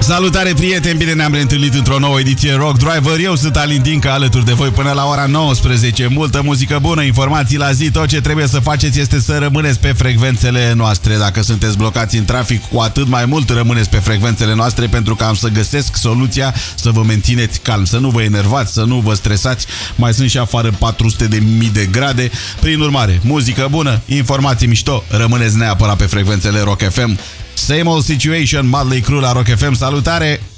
Salutare, prieteni! Bine ne-am reîntâlnit într-o nouă ediție Rock Driver. Eu sunt Alin Dinca, alături de voi până la ora 19. Multă muzică bună, informații la zi. Tot ce trebuie să faceți este să rămâneți pe frecvențele noastre. Dacă sunteți blocați în trafic, cu atât mai mult rămâneți pe frecvențele noastre, pentru că am să găsesc soluția să vă mențineți calm, să nu vă enervați, să nu vă stresați. Mai sunt și afară 400.000 de grade. Prin urmare, muzică bună, informații mișto, rămâneți neapărat pe frecvențele Rock FM. Same Old Situation, Motley Crue la Rock FM. Salutare!